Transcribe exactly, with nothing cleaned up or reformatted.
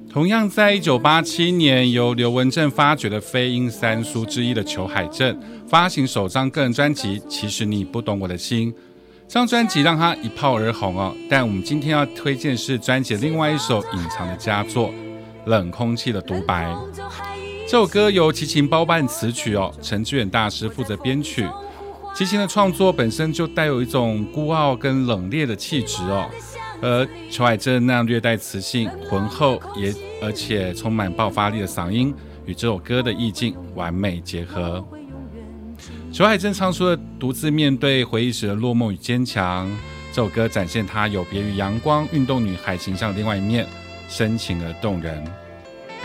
同样在一九八七年由刘文正发掘的飞鹰三叔之一的裘海正发行首张个人专辑《其实你不懂我的心》，这张专辑让他一炮而红哦。但我们今天要推荐是专辑的另外一首隐藏的佳作《冷空气的独白》。这首歌由齐秦包办词曲哦，陈志远大师负责编曲。齐秦的创作本身就带有一种孤傲跟冷冽的气质哦，而裘海正那样略带磁性、浑厚也而且充满爆发力的嗓音，与这首歌的意境完美结合。裘海正唱出了独自面对回忆时的落寞与坚强，这首歌展现他有别于阳光运动女孩形象的另外一面，深情而动人。